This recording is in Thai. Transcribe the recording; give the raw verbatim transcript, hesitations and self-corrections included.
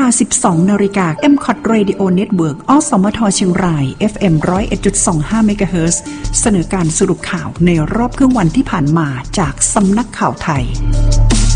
า สิบสอง นาฬิกา เอ็ม ซี โอ ที Radio Network อสมทเชียงราย เอฟ เอ็ม หนึ่งศูนย์เอ็ดจุดสองห้า เมกะเฮิรตซ์เสนอการสรุปข่าวในรอบครึ่งวันที่ผ่านมาจากสำนักข่าวไทย